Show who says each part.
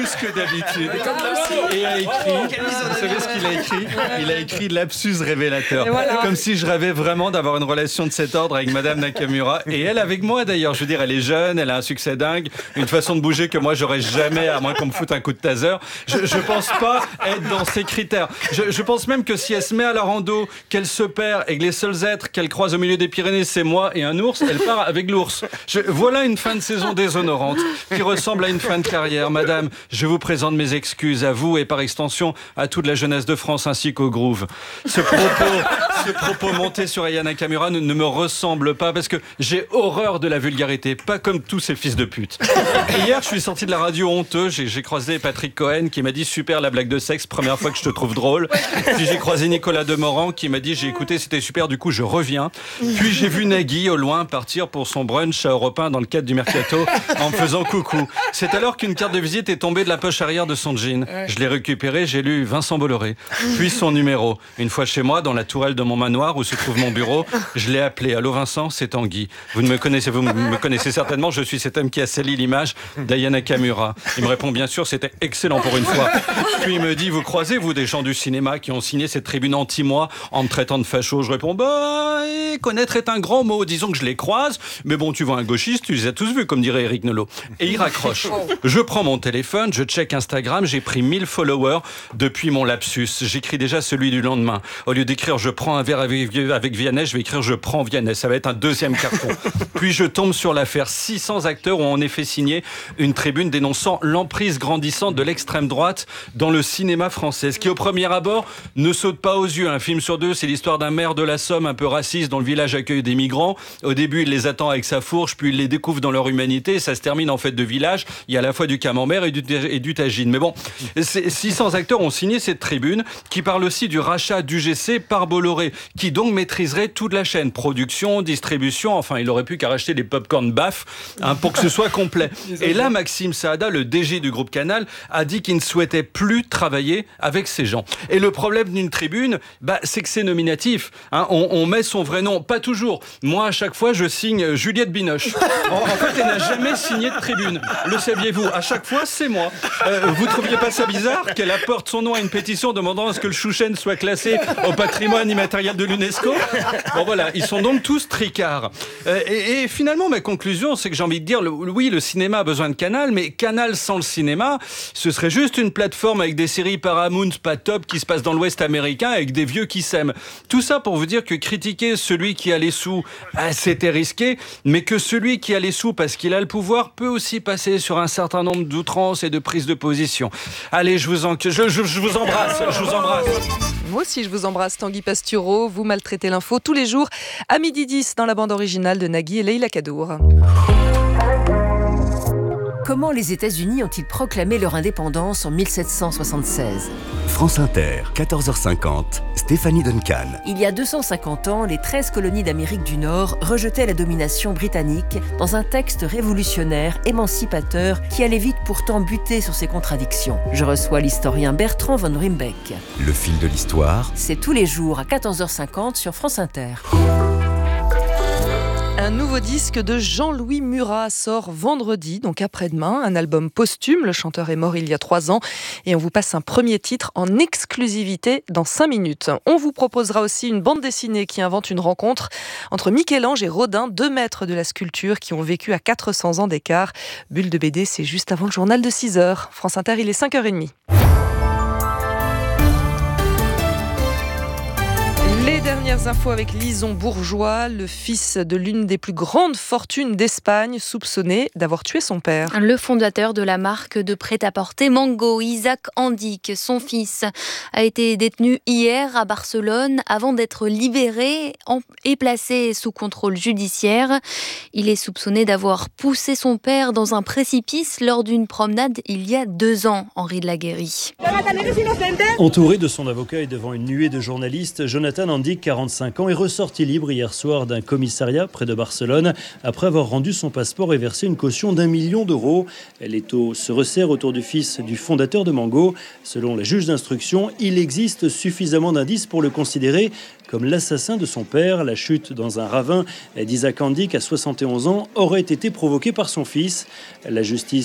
Speaker 1: plus que d'habitude. Et a écrit, vous savez ce qu'il a écrit ? Il a écrit lapsus révélateur.
Speaker 2: Voilà.
Speaker 1: Comme si je rêvais vraiment d'avoir une relation de cet ordre avec Madame Nakamura. Et elle avec moi d'ailleurs. Je veux dire, elle est jeune, elle a un succès dingue, une façon de bouger que moi j'aurais jamais, à moins qu'on me foute un coup de taser. Je pense pas être dans ces critères. Je pense même que si elle se met à la rando, qu'elle se perd et que les seuls êtres qu'elle croise au milieu des Pyrénées, c'est moi et un ours, elle part avec l'ours. Voilà une fin de saison déshonorante qui ressemble à une fin de carrière. Madame, je vous présente mes excuses à vous et par extension à toute la jeunesse de France ainsi qu'au Groove. Ce propos monté sur Aya Nakamura ne me ressemble pas parce que j'ai horreur de la vulgarité, pas comme tous ces fils de pute. Et hier, je suis sorti de la radio honteux, j'ai croisé Patrick Cohen qui m'a dit super la blague de sexe, première fois que je te trouve drôle. Puis j'ai croisé Nicolas Demorand qui m'a dit j'ai écouté, c'était super, du coup je reviens. Puis j'ai vu Nagui au loin partir pour son brunch à Europe 1 dans le cadre du Mercato en me faisant coucou. C'est alors qu'une carte de visite est tombée de la poche arrière de son jean. Je l'ai récupérée, j'ai lu Vincent Bolloré, puis son numéro. Une fois chez moi, dans la tourelle de mon manoir où se trouve mon bureau, je l'ai appelé. Allô Vincent, c'est Tanguy. Vous me connaissez certainement, je suis cet homme qui a sali l'image d'Aya Nakamura. Il me répond bien sûr, c'était excellent pour une fois. Puis il me dit, vous croisez vous des gens du cinéma qui ont signé cette tribune anti-moi en me traitant de facho? Je réponds, connaître est un grand mot, disons que je les croise, mais bon, tu vois un gauchiste, tu les as tous vus, comme dirait Eric Nolot. Et il raccroche. Je prends mon téléphone, je check Instagram, j'ai pris 1000 followers depuis mon lapsus. J'écris déjà celui du lendemain. Au lieu d'écrire je prends un verre avec Vianney, je vais écrire je prends Vianney. Ça va être un deuxième carton. Puis je tombe sur l'affaire. 600 acteurs ont en effet signé une tribune dénonçant l'emprise grandissante de l'extrême droite dans le cinéma français. Ce qui, au premier abord, ne saute pas aux yeux. Un film sur deux, c'est l'histoire d'un maire de la Somme un peu raciste dont le village accueille des migrants. Au début, il les attend avec sa fourche, puis il les découvre dans leur humanité. Ça se termine en fête de village. Il y a à la fois du camembert et du tagine. Mais bon, 600 acteurs ont signé cette tribune qui parle aussi du rachat d'UGC par Bolloré, qui donc maîtriserait toute la chaîne. Production, distribution, enfin, il aurait pu qu'à racheter des pop-corn baff pour que ce soit complet. Et là, Maxime Saada, le DG du groupe Canal, a dit qu'il ne souhaitait plus travailler avec ces gens. Et le problème d'une tribune, c'est que c'est nominatif. On met son vrai nom, pas toujours. Moi, à chaque fois, je signe Juliette Binoche. En fait, elle n'a jamais signé de tribune. Le saviez-vous? À chaque fois, c'est moi. Vous trouviez pas ça bizarre qu'elle apporte son nom à une pétition demandant à ce que le Chouchen soit classé au patrimoine immatériel de l'UNESCO? Bon voilà, ils sont donc tous tricards. Et finalement, ma conclusion, c'est que j'ai envie de dire, oui, le cinéma a besoin de Canal, mais Canal sans le cinéma, ce serait juste une plateforme avec des séries Paramount pas top qui se passent dans l'Ouest américain avec des vieux qui s'aiment. Tout ça pour vous dire que critiquer celui qui a les sous, c'était risqué, mais que celui qui a les sous parce qu'il a le pouvoir peut aussi passer sur un certain nombre d'outrances et de prises de position. Allez, je vous embrasse.
Speaker 2: Moi aussi, je vous embrasse, Tanguy Pastureau. Vous maltraitez l'info tous les jours à 12h10 dans la bande originale de Nagui et Leïla Kadour.
Speaker 3: Comment les États-Unis ont-ils proclamé leur indépendance en 1776 ?
Speaker 4: France Inter, 14h50, Stéphanie Duncan.
Speaker 3: Il y a 250 ans, les 13 colonies d'Amérique du Nord rejetaient la domination britannique dans un texte révolutionnaire, émancipateur, qui allait vite pourtant buter sur ses contradictions. Je reçois l'historien Bertrand von Rimbeck.
Speaker 4: Le fil de l'histoire.
Speaker 3: C'est tous les jours à 14h50 sur France Inter.
Speaker 2: Un nouveau disque de Jean-Louis Murat sort vendredi, donc après-demain. Un album posthume. Le chanteur est mort il y a 3 ans. Et on vous passe un premier titre en exclusivité dans 5 minutes. On vous proposera aussi une bande dessinée qui invente une rencontre entre Michel-Ange et Rodin, 2 maîtres de la sculpture qui ont vécu à 400 ans d'écart. Bulle de BD, c'est juste avant le journal de 6h. France Inter, il est 5h30. Les dernières infos avec Lison Bourgeois, le fils de l'une des plus grandes fortunes d'Espagne, soupçonné d'avoir tué son père.
Speaker 5: Le fondateur de la marque de prêt-à-porter Mango, Isaac Andic, son fils, a été détenu hier à Barcelone avant d'être libéré et placé sous contrôle judiciaire. Il est soupçonné d'avoir poussé son père dans un précipice lors d'une promenade il y a 2 ans, Henri de la Guérie.
Speaker 6: Entouré de son avocat et devant une nuée de journalistes, Jonathan Andic, 45 ans, est ressorti libre hier soir d'un commissariat près de Barcelone après avoir rendu son passeport et versé une caution d'1 million d'euros. L'étau se resserre autour du fils du fondateur de Mango. Selon la juge d'instruction, il existe suffisamment d'indices pour le considérer comme l'assassin de son père. La chute dans un ravin d'Isaac Andic à 71 ans aurait été provoquée par son fils. La justice